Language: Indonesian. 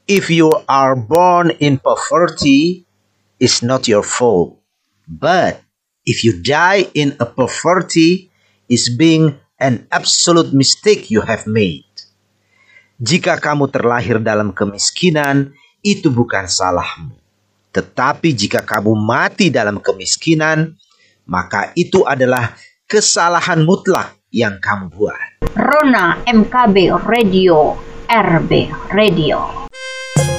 If you are born in poverty, it's not your fault. But if you die in a poverty, it's being an absolute mistake you have made. Jika kamu terlahir dalam kemiskinan, itu bukan salahmu. Tetapi jika kamu mati dalam kemiskinan, maka itu adalah kesalahan mutlak yang kamu buat. Rona MKB Radio, RB Radio.